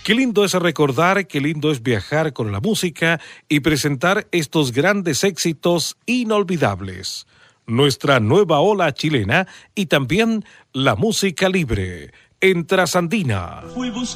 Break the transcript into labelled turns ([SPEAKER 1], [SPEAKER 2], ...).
[SPEAKER 1] Qué lindo es recordar, qué lindo es viajar con la música y presentar estos grandes éxitos inolvidables. Nuestra nueva ola chilena y también la música libre en Trasandina.